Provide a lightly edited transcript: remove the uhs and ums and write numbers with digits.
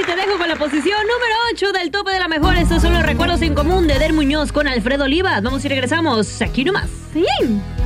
y te dejo con la posición número 8 del tope de la mejor. Estos son los recuerdos en común de Eder Muñoz con Alfredo Olivas. Vamos y regresamos aquí nomás. Sí.